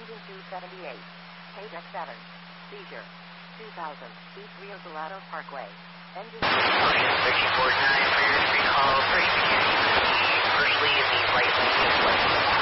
Engine 278. Page X7. Seizure. 2000. East Rio Salado Parkway. Engine... 34-9, clearance recall, 30 Firstly, the license